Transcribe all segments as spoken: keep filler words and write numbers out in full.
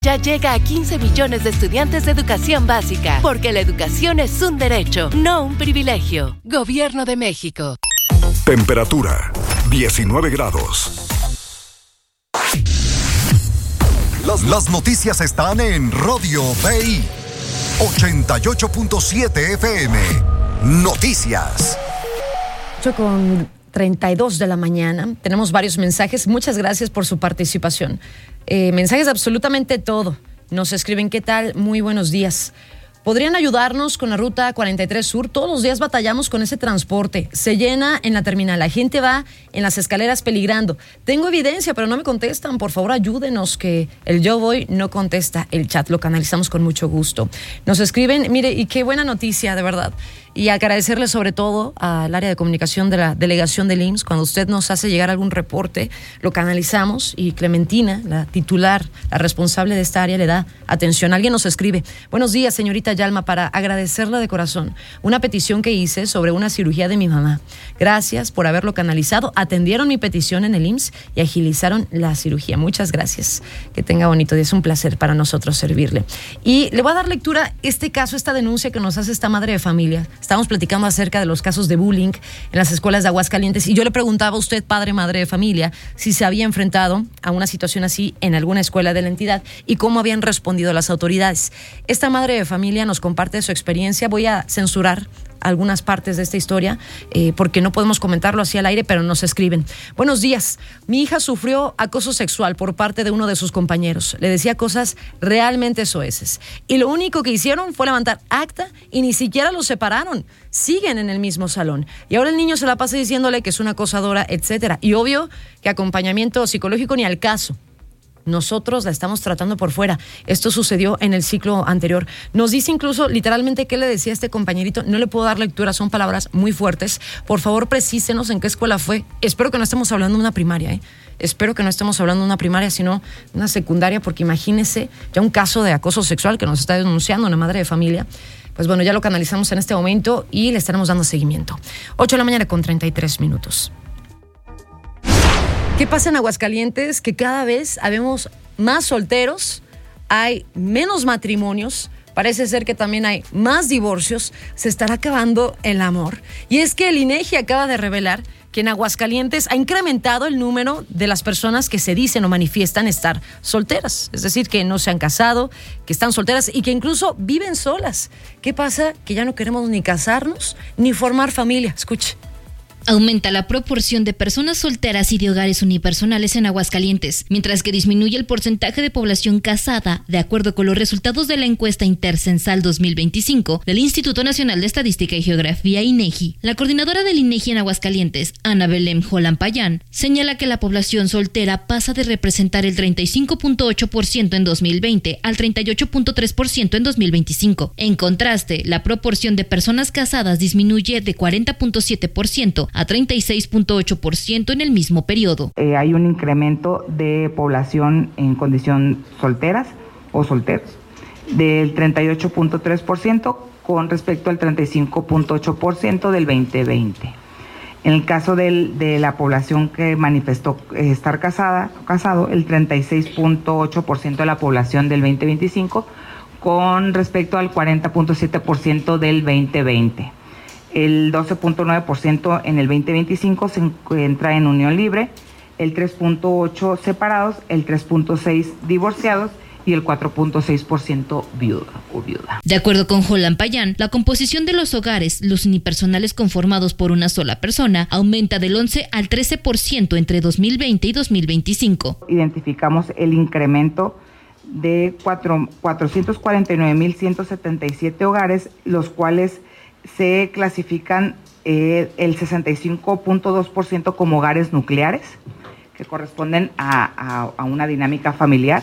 ya llega a quince millones de estudiantes de educación básica, porque la educación es un derecho, no un privilegio. Gobierno de México. Temperatura, diecinueve grados. Las, las noticias están en Radio B I ochenta y ocho punto siete F M. Noticias. ocho con treinta y dos de la mañana. Tenemos varios mensajes. Muchas gracias por su participación. Eh, mensajes de absolutamente todo. Nos escriben, ¿qué tal? Muy buenos días. ¿Podrían ayudarnos con la ruta cuarenta y tres Sur? Todos los días batallamos con ese transporte. Se llena en la terminal. La gente va en las escaleras peligrando. Tengo evidencia, pero no me contestan. Por favor, ayúdenos, que el Yo Voy no contesta el chat. Lo canalizamos con mucho gusto. Nos escriben, mire, y qué buena noticia, de verdad. Y agradecerle sobre todo al área de comunicación de la delegación del I M S S. Cuando usted nos hace llegar algún reporte, lo canalizamos y Clementina, la titular, la responsable de esta área, le da atención. Alguien nos escribe, buenos días, señorita Yalma, para agradecerla de corazón una petición que hice sobre una cirugía de mi mamá. Gracias por haberlo canalizado. Atendieron mi petición en el I M S S y agilizaron la cirugía. Muchas gracias. Que tenga bonito día. Es un placer para nosotros servirle. Y le voy a dar lectura a este caso, esta denuncia que nos hace esta madre de familia. Estábamos platicando acerca de los casos de bullying en las escuelas de Aguascalientes y yo le preguntaba a usted, padre, madre de familia, si se había enfrentado a una situación así en alguna escuela de la entidad y cómo habían respondido las autoridades. Esta madre de familia nos comparte su experiencia. Voy a censurar algunas partes de esta historia eh, porque no podemos comentarlo así al aire, pero nos escriben. Buenos días, mi hija sufrió acoso sexual por parte de uno de sus compañeros. Le decía cosas realmente soeces y lo único que hicieron fue levantar acta y ni siquiera los separaron. Siguen en el mismo salón y ahora el niño se la pasa diciéndole que es una acosadora, etcétera. Y obvio que acompañamiento psicológico ni al caso. Nosotros la estamos tratando por fuera. Esto sucedió en el ciclo anterior. Nos dice incluso literalmente qué le decía este compañerito. No le puedo dar lectura, son palabras muy fuertes. Por favor, precísenos en qué escuela fue. Espero que no estemos hablando de una primaria, ¿eh? Espero que no estemos hablando de una primaria, sino una secundaria, porque imagínese ya un caso de acoso sexual que nos está denunciando una madre de familia. Pues bueno, ya lo canalizamos en este momento y le estaremos dando seguimiento. ocho de la mañana con treinta y tres minutos. ¿Qué pasa en Aguascalientes? Que cada vez habemos más solteros, hay menos matrimonios, parece ser que también hay más divorcios, se estará acabando el amor. Y es que el INEGI acaba de revelar que en Aguascalientes ha incrementado el número de las personas que se dicen o manifiestan estar solteras. Es decir, que no se han casado, que están solteras y que incluso viven solas. ¿Qué pasa? Que ya no queremos ni casarnos ni formar familia. Escuche. Aumenta la proporción de personas solteras y de hogares unipersonales en Aguascalientes, mientras que disminuye el porcentaje de población casada, de acuerdo con los resultados de la encuesta intercensal dos mil veinticinco del Instituto Nacional de Estadística y Geografía, INEGI. La coordinadora del INEGI en Aguascalientes, Ana Belén Jolampayán, señala que la población soltera pasa de representar el treinta y cinco punto ocho por ciento en dos mil veinte al treinta y ocho punto tres por ciento en dos mil veinticinco. En contraste, la proporción de personas casadas disminuye de cuarenta punto siete por ciento a treinta y seis punto ocho por ciento en el mismo periodo. Eh, hay un incremento de población en condición solteras o solteros del treinta y ocho punto tres por ciento con respecto al treinta y cinco punto ocho por ciento del veinte veinte. En el caso del, de la población que manifestó eh, estar casada, casado, el treinta y seis punto ocho por ciento de la población del veinte veinticinco con respecto al cuarenta punto siete por ciento del veinte veinte. El doce punto nueve por ciento en el veinte veinticinco se encuentra en unión libre, el tres punto ocho por ciento separados, el tres punto seis por ciento divorciados y el cuatro punto seis por ciento viuda o viuda. De acuerdo con Jolampayán, la composición de los hogares, los unipersonales conformados por una sola persona, aumenta del once al trece por ciento entre dos mil veinte y dos mil veinticinco. Identificamos el incremento de cuatrocientos cuarenta y nueve mil ciento setenta y siete hogares, los cuales se clasifican eh, el sesenta y cinco punto dos por ciento como hogares nucleares, que corresponden a, a, a una dinámica familiar,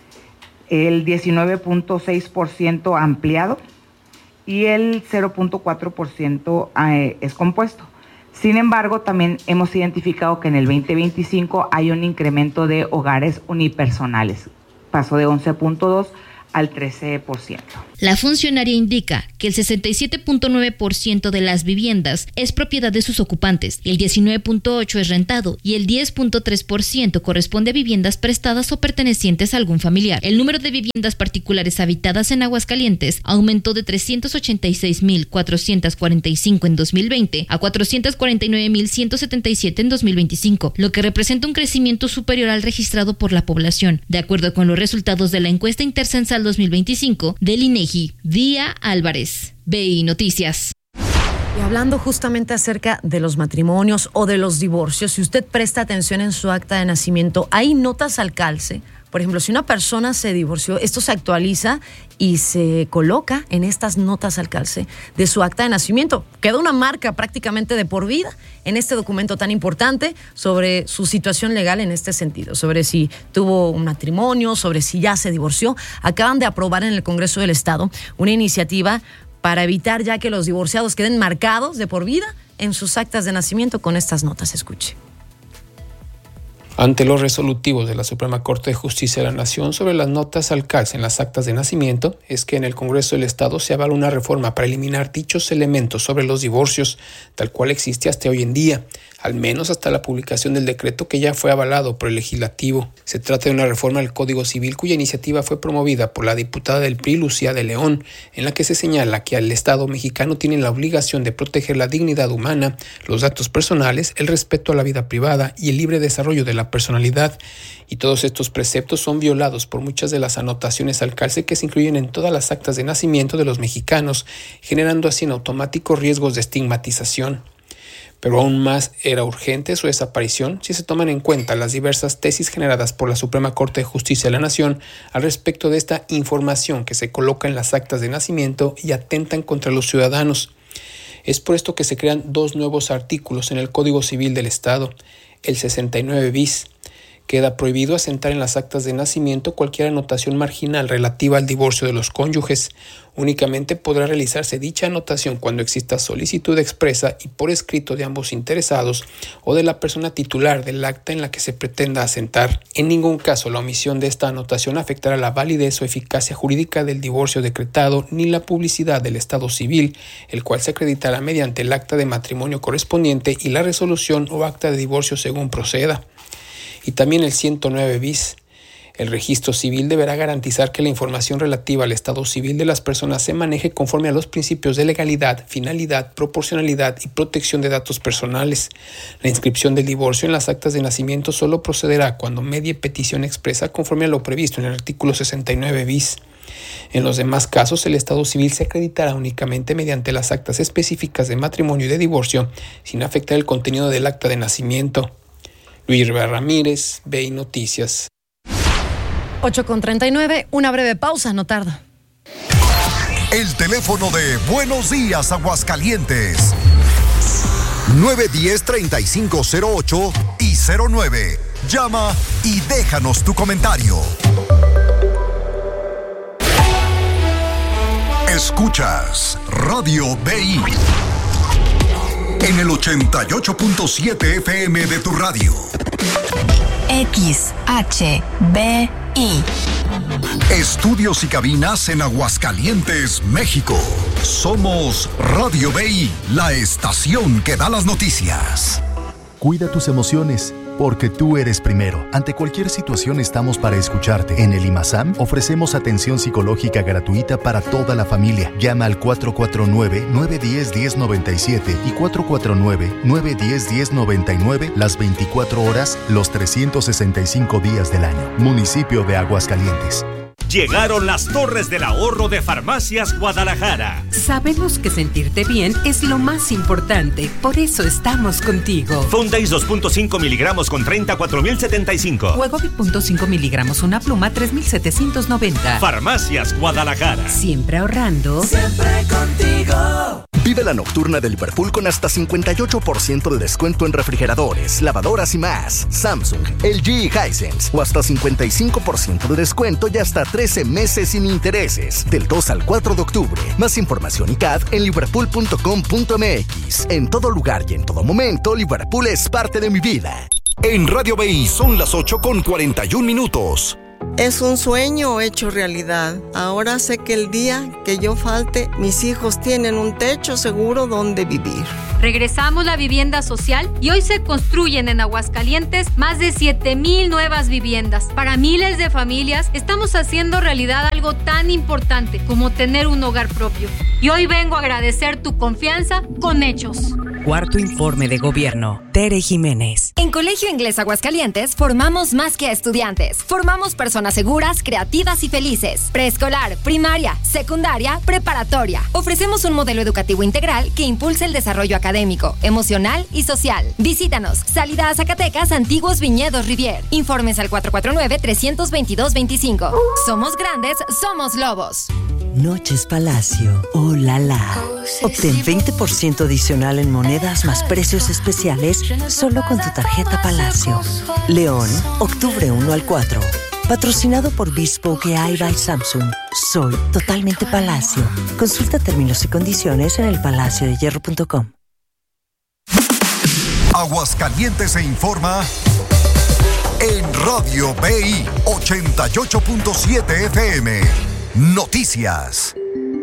el diecinueve punto seis por ciento ampliado y el cero punto cuatro por ciento eh, es compuesto. Sin embargo, también hemos identificado que en el veinte veinticinco hay un incremento de hogares unipersonales, pasó de once punto dos al trece por ciento. La funcionaria indica que el sesenta y siete punto nueve por ciento de las viviendas es propiedad de sus ocupantes, el diecinueve punto ocho por ciento es rentado y el diez punto tres por ciento corresponde a viviendas prestadas o pertenecientes a algún familiar. El número de viviendas particulares habitadas en Aguascalientes aumentó de trescientos ochenta y seis mil cuatrocientos cuarenta y cinco en dos mil veinte a cuatrocientos cuarenta y nueve mil ciento setenta y siete en dos mil veinticinco, lo que representa un crecimiento superior al registrado por la población, de acuerdo con los resultados de la encuesta intercensal dos mil veinticinco del INEGI. Día Álvarez, B I Noticias. Y hablando justamente acerca de los matrimonios o de los divorcios, si usted presta atención en su acta de nacimiento, hay notas al calce. Por ejemplo, si una persona se divorció, esto se actualiza y se coloca en estas notas al calce de su acta de nacimiento. Queda una marca prácticamente de por vida en este documento tan importante sobre su situación legal en este sentido, sobre si tuvo un matrimonio, sobre si ya se divorció. Acaban de aprobar en el Congreso del Estado una iniciativa para evitar ya que los divorciados queden marcados de por vida en sus actas de nacimiento con estas notas. Escuche. Ante los resolutivos de la Suprema Corte de Justicia de la Nación sobre las notas al calce en las actas de nacimiento, es que en el Congreso del Estado se avala una reforma para eliminar dichos elementos sobre los divorcios, tal cual existe hasta hoy en día, al menos hasta la publicación del decreto que ya fue avalado por el Legislativo. Se trata de una reforma al Código Civil cuya iniciativa fue promovida por la diputada del P R I, Lucía de León, en la que se señala que el Estado mexicano tiene la obligación de proteger la dignidad humana, los datos personales, el respeto a la vida privada y el libre desarrollo de la personalidad, y todos estos preceptos son violados por muchas de las anotaciones al calce que se incluyen en todas las actas de nacimiento de los mexicanos, generando así en automático riesgos de estigmatización. Pero aún más era urgente su desaparición si se toman en cuenta las diversas tesis generadas por la Suprema Corte de Justicia de la Nación al respecto de esta información que se coloca en las actas de nacimiento y atentan contra los ciudadanos. Es por esto que se crean dos nuevos artículos en el Código Civil del Estado. El sesenta y nueve bis. Queda prohibido asentar en las actas de nacimiento cualquier anotación marginal relativa al divorcio de los cónyuges. Únicamente podrá realizarse dicha anotación cuando exista solicitud expresa y por escrito de ambos interesados o de la persona titular del acta en la que se pretenda asentar. En ningún caso la omisión de esta anotación afectará la validez o eficacia jurídica del divorcio decretado ni la publicidad del estado civil, el cual se acreditará mediante el acta de matrimonio correspondiente y la resolución o acta de divorcio según proceda. Y también el ciento nueve bis. El registro civil deberá garantizar que la información relativa al estado civil de las personas se maneje conforme a los principios de legalidad, finalidad, proporcionalidad y protección de datos personales. La inscripción del divorcio en las actas de nacimiento solo procederá cuando medie petición expresa conforme a lo previsto en el artículo sesenta y nueve bis. En los demás casos, el estado civil se acreditará únicamente mediante las actas específicas de matrimonio y de divorcio, sin afectar el contenido del acta de nacimiento. Luis Ramírez, B I Noticias. ocho con treinta y nueve, una breve pausa, no tarda. El teléfono de Buenos Días Aguascalientes, nueve uno cero, tres cinco cero ocho y cero nueve. Llama y déjanos tu comentario. Escuchas Radio B I en el ochenta y ocho punto siete F M de tu radio. X H B I. Estudios y cabinas en Aguascalientes, México. Somos Radio B I, la estación que da las noticias. Cuida tus emociones, porque tú eres primero. Ante cualquier situación estamos para escucharte. En el IMASAM ofrecemos atención psicológica gratuita para toda la familia. Llama al cuatro cuatro nueve, nueve uno cero, uno cero nueve siete y cuatro cuatro nueve, nueve uno cero, uno cero nueve nueve las veinticuatro horas, los trescientos sesenta y cinco días del año. Municipio de Aguascalientes. Llegaron las Torres del Ahorro de Farmacias Guadalajara. Sabemos que sentirte bien es lo más importante, por eso estamos contigo. Fondeis dos punto cinco miligramos con treinta, cuatro mil setenta y cinco. Huegovit punto cinco miligramos una pluma, tres mil setecientos noventa. Farmacias Guadalajara. Siempre ahorrando. Siempre contigo. Vive la nocturna de Liverpool con hasta cincuenta y ocho por ciento de descuento en refrigeradores, lavadoras y más. Samsung, L G y Hisense. O hasta cincuenta y cinco por ciento de descuento y hasta trece meses sin intereses. Del dos al cuatro de octubre. Más información y C A D en liverpool punto com punto m x. En todo lugar y en todo momento, Liverpool es parte de mi vida. En Radio B I son las ocho con cuarenta y un minutos. Es un sueño hecho realidad. Ahora sé que el día que yo falte, mis hijos tienen un techo seguro donde vivir. Regresamos la vivienda social y hoy se construyen en Aguascalientes más de siete mil nuevas viviendas. Para miles de familias estamos haciendo realidad algo tan importante como tener un hogar propio. Y hoy vengo a agradecer tu confianza con hechos. Cuarto informe de gobierno. Tere Jiménez. En Colegio Inglés Aguascalientes formamos más que a estudiantes. Formamos personas seguras, creativas y felices. Preescolar, primaria, secundaria, preparatoria. Ofrecemos un modelo educativo integral que impulsa el desarrollo académico, emocional y social. Visítanos. Salida a Zacatecas, Antiguos Viñedos Rivier. Informes al cuatro cuatro nueve, tres dos dos, dos cinco. Somos grandes, somos lobos. Noches Palacio. Oh la la. Obtén veinte por ciento adicional en monedas más precios especiales solo con tu tarjeta Palacio. León, octubre uno al cuatro. Patrocinado por Bespoke A I by Samsung. Soy totalmente Palacio. Consulta términos y condiciones en el palacio de hierro punto com. Aguascalientes se informa en Radio B I ochenta y ocho punto siete F M. Noticias.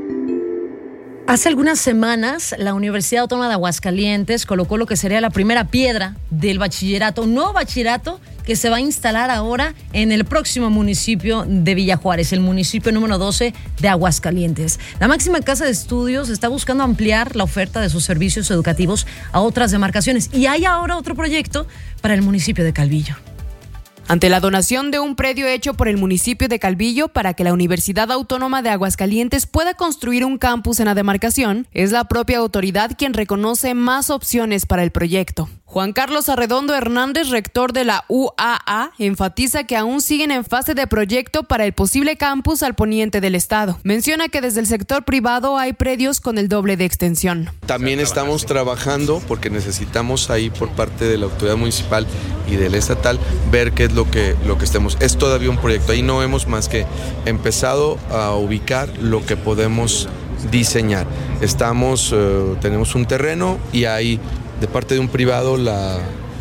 Hace algunas semanas, la Universidad Autónoma de Aguascalientes colocó lo que sería la primera piedra del bachillerato, un nuevo bachillerato que se va a instalar ahora en el próximo municipio de Villa Juárez, el municipio número doce de Aguascalientes. La máxima casa de estudios está buscando ampliar la oferta de sus servicios educativos a otras demarcaciones y hay ahora otro proyecto para el municipio de Calvillo. Ante la donación de un predio hecho por el municipio de Calvillo para que la Universidad Autónoma de Aguascalientes pueda construir un campus en la demarcación, es la propia autoridad quien reconoce más opciones para el proyecto. Juan Carlos Arredondo Hernández, rector de la U A A, enfatiza que aún siguen en fase de proyecto para el posible campus al poniente del estado. Menciona que desde el sector privado hay predios con el doble de extensión. También estamos trabajando porque necesitamos ahí por parte de la autoridad municipal y de la estatal ver qué es lo que, lo que estemos. Es todavía un proyecto, ahí no hemos más que empezado a ubicar lo que podemos diseñar. Estamos, eh, tenemos un terreno y hay de parte de un privado la,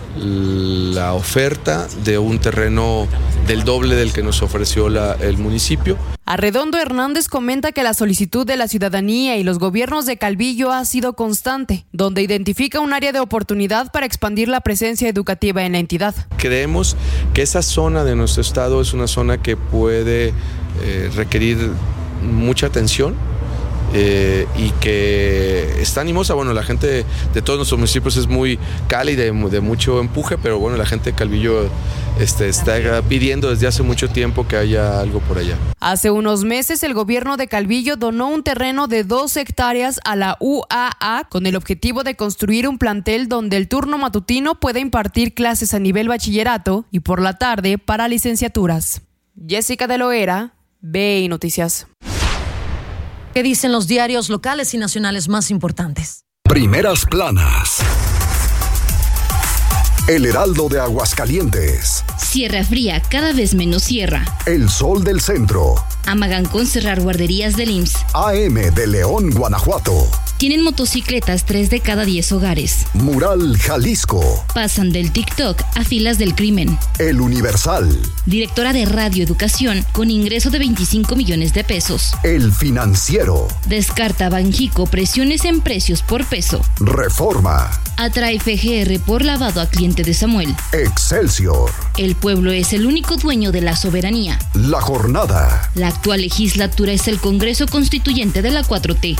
la oferta de un terreno del doble del que nos ofreció la, el municipio. Arredondo Hernández comenta que la solicitud de la ciudadanía y los gobiernos de Calvillo ha sido constante, donde identifica un área de oportunidad para expandir la presencia educativa en la entidad. Creemos que esa zona de nuestro estado es una zona que puede eh, requerir mucha atención. Eh, y que está animosa. Bueno, la gente de, de todos nuestros municipios es muy cálida, de, de mucho empuje, pero bueno, la gente de Calvillo este, está pidiendo desde hace mucho tiempo que haya algo por allá. Hace unos meses el gobierno de Calvillo donó un terreno de dos hectáreas a la U A A con el objetivo de construir un plantel donde el turno matutino pueda impartir clases a nivel bachillerato y por la tarde para licenciaturas. Jessica de Loera, B I Noticias. ¿Qué dicen los diarios locales y nacionales más importantes? Primeras planas. El Heraldo de Aguascalientes. Sierra Fría, cada vez menos sierra. El Sol del Centro. Amagan con cerrar guarderías del I M S S. A M de León, Guanajuato. Tienen motocicletas tres de cada diez hogares. Mural, Jalisco. Pasan del TikTok a filas del crimen. El Universal. Directora de Radio Educación con ingreso de veinticinco millones de pesos. El Financiero. Descarta Banjico presiones en precios por peso. Reforma. Atrae F G R por lavado a cliente de Samuel. Excelsior. El pueblo es el único dueño de la soberanía. La Jornada. La actual legislatura es el Congreso Constituyente de la cuatro T.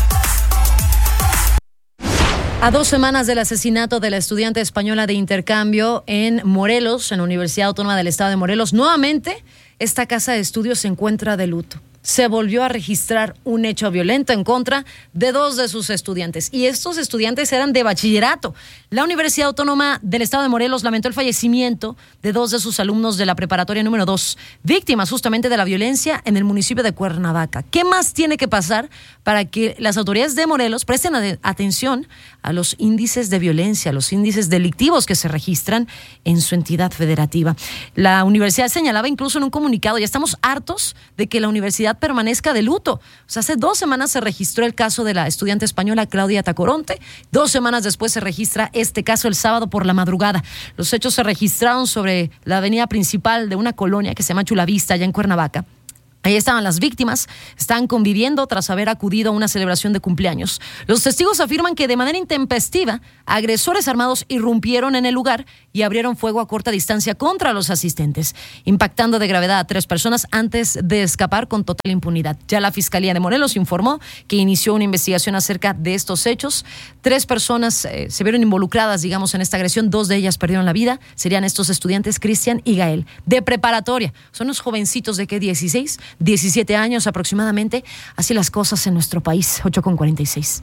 A dos semanas del asesinato de la estudiante española de intercambio en Morelos, en la Universidad Autónoma del Estado de Morelos, nuevamente esta casa de estudios se encuentra de luto. Se volvió a registrar un hecho violento en contra de dos de sus estudiantes. Y estos estudiantes eran de bachillerato. La Universidad Autónoma del Estado de Morelos lamentó el fallecimiento de dos de sus alumnos de la preparatoria número dos, víctimas justamente de la violencia en el municipio de Cuernavaca. ¿Qué más tiene que pasar para que las autoridades de Morelos presten atención a los índices de violencia, a los índices delictivos que se registran en su entidad federativa? La universidad señalaba incluso en un comunicado: ya estamos hartos de que la universidad permanezca de luto. O sea, hace dos semanas se registró el caso de la estudiante española Claudia Tacoronte. Dos semanas después se registra este caso el sábado por la madrugada. Los hechos se registraron sobre la avenida principal de una colonia que se llama Chulavista, allá en Cuernavaca. Ahí estaban las víctimas, estaban conviviendo tras haber acudido a una celebración de cumpleaños. Los testigos afirman que de manera intempestiva, agresores armados irrumpieron en el lugar y abrieron fuego a corta distancia contra los asistentes, impactando de gravedad a tres personas antes de escapar con total impunidad. Ya la Fiscalía de Morelos informó que inició una investigación acerca de estos hechos. Tres personas eh, se vieron involucradas, digamos, en esta agresión. Dos de ellas perdieron la vida. Serían estos estudiantes, Cristian y Gael, de preparatoria. Son unos jovencitos de que dieciséis, diecisiete años aproximadamente. Así las cosas en nuestro país. ocho con cuarenta y seis.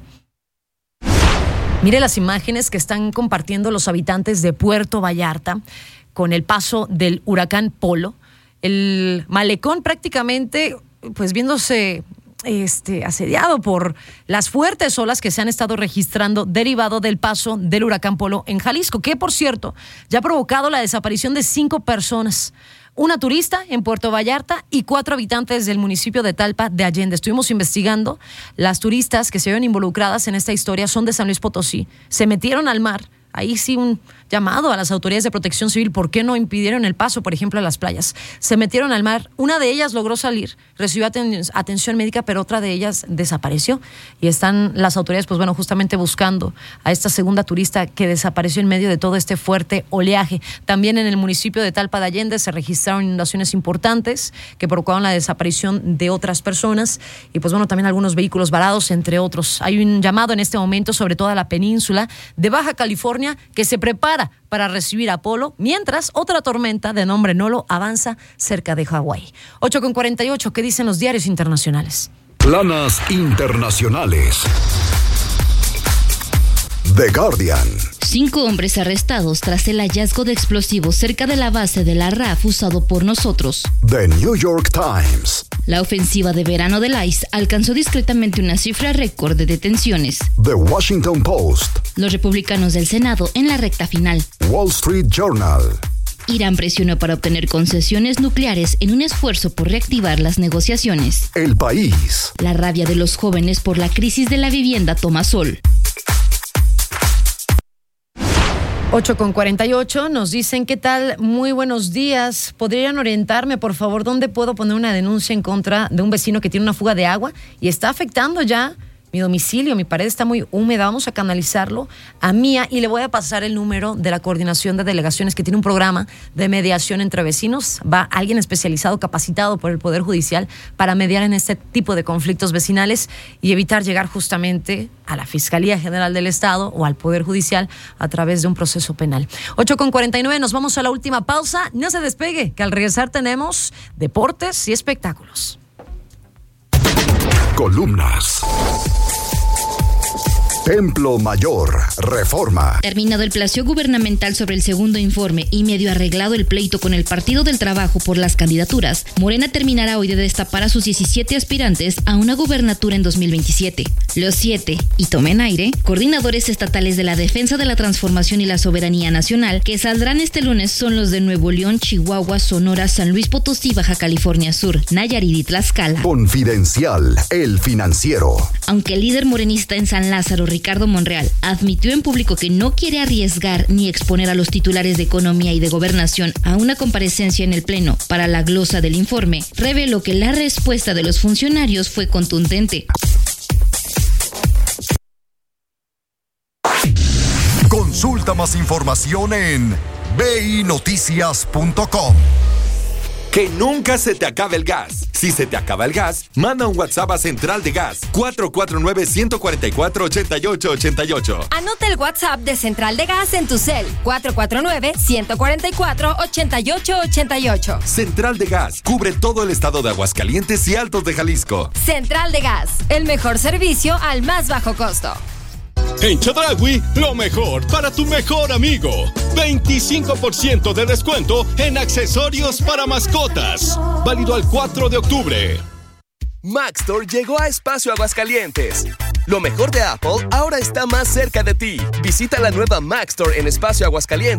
Mire las imágenes que están compartiendo los habitantes de Puerto Vallarta con el paso del huracán Polo. El malecón prácticamente, pues viéndose este, asediado por las fuertes olas que se han estado registrando derivado del paso del huracán Polo en Jalisco, que por cierto ya ha provocado la desaparición de cinco personas. Una turista en Puerto Vallarta y cuatro habitantes del municipio de Talpa de Allende. Estuvimos investigando. Las turistas que se ven involucradas en esta historia son de San Luis Potosí. Se metieron al mar. Ahí sí un llamado a las autoridades de protección civil. ¿Por qué no impidieron el paso, por ejemplo, a las playas? Se metieron al mar. Una de ellas logró salir, recibió aten- atención médica, pero otra de ellas desapareció. Y están las autoridades, pues bueno, justamente buscando a esta segunda turista que desapareció en medio de todo este fuerte oleaje. También en el municipio de Talpa de Allende se registraron inundaciones importantes que provocaron la desaparición de otras personas. Y pues bueno, también algunos vehículos varados, entre otros. Hay un llamado en este momento sobre toda la península de Baja California que se prepara para recibir a Polo, mientras otra tormenta de nombre Nolo avanza cerca de Hawái. ocho con cuarenta y ocho, ¿qué dicen los diarios internacionales? Planas internacionales. The Guardian. Cinco hombres arrestados tras el hallazgo de explosivos cerca de la base de la R A F usado por nosotros. The New York Times. La ofensiva de verano del I C E alcanzó discretamente una cifra récord de detenciones. The Washington Post. Los republicanos del Senado en la recta final. Wall Street Journal. Irán presionó para obtener concesiones nucleares en un esfuerzo por reactivar las negociaciones. El País. La rabia de los jóvenes por la crisis de la vivienda toma sol. ocho con cuarenta y ocho, nos dicen, ¿qué tal? Muy buenos días. ¿Podrían orientarme, por favor, dónde puedo poner una denuncia en contra de un vecino que tiene una fuga de agua y está afectando ya mi domicilio? Mi pared está muy húmeda. Vamos a canalizarlo a Mía y le voy a pasar el número de la Coordinación de Delegaciones, que tiene un programa de mediación entre vecinos. Va alguien especializado, capacitado por el Poder Judicial para mediar en este tipo de conflictos vecinales y evitar llegar justamente a la Fiscalía General del Estado o al Poder Judicial a través de un proceso penal. ocho con cuarenta y nueve, nos vamos a la última pausa. No se despegue, que al regresar tenemos deportes y espectáculos. Columnas. Templo Mayor, Reforma. Terminado el plazo gubernamental sobre el segundo informe y medio arreglado el pleito con el Partido del Trabajo por las candidaturas, Morena terminará hoy de destapar a sus diecisiete aspirantes a una gubernatura en dos mil veintisiete. Los siete, y tomen aire, coordinadores estatales de la defensa de la transformación y la soberanía nacional que saldrán este lunes son los de Nuevo León, Chihuahua, Sonora, San Luis Potosí, Baja California Sur, Nayarit y Tlaxcala. Confidencial, El Financiero. Aunque el líder morenista en San Lázaro, Ricardo Monreal, admitió en público que no quiere arriesgar ni exponer a los titulares de Economía y de Gobernación a una comparecencia en el Pleno para la glosa del informe, reveló que la respuesta de los funcionarios fue contundente. Consulta más información en b i noticias punto com. Que nunca se te acabe el gas. Si se te acaba el gas, manda un WhatsApp a Central de Gas cuatro cuatro nueve, uno cuatro cuatro, ocho ocho ocho ocho. Anota el WhatsApp de Central de Gas en tu cel. cuatro cuatro nueve, uno cuatro cuatro, ocho ocho ocho ocho. Central de Gas cubre todo el estado de Aguascalientes y Altos de Jalisco. Central de Gas, el mejor servicio al más bajo costo. En Chedraui, lo mejor para tu mejor amigo. veinticinco por ciento de descuento en accesorios para mascotas. Válido al cuatro de octubre. Maxtor llegó a Espacio Aguascalientes. Lo mejor de Apple ahora está más cerca de ti. Visita la nueva Maxtor en Espacio Aguascalientes.